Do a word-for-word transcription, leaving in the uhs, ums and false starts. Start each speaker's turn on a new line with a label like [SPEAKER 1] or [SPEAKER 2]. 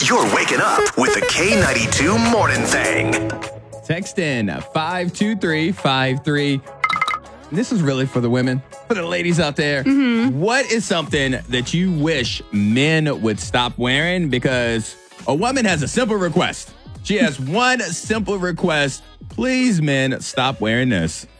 [SPEAKER 1] You're waking up with the K ninety-two Morning Thing.
[SPEAKER 2] Text in five two three five three. This is really for the women, for the ladies out there.
[SPEAKER 3] Mm-hmm.
[SPEAKER 2] What is something that you wish men would stop wearing? Because a woman has a simple request. She has one simple request. Please, men, stop wearing this.